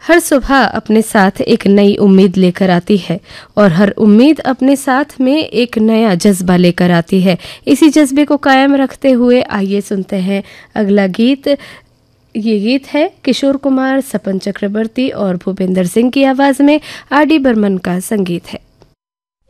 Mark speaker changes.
Speaker 1: हर सुबह अपने साथ एक नई उम्मीद लेकर आती है और हर उम्मीद अपने साथ में एक नया जज्बा लेकर आती है। इसी जज्बे को कायम रखते हुए आइए सुनते हैं अगला गीत। ये गीत है किशोर कुमार, सपन चक्रवर्ती और भूपेंद्र सिंह की आवाज़ में। आर डी बर्मन का संगीत है।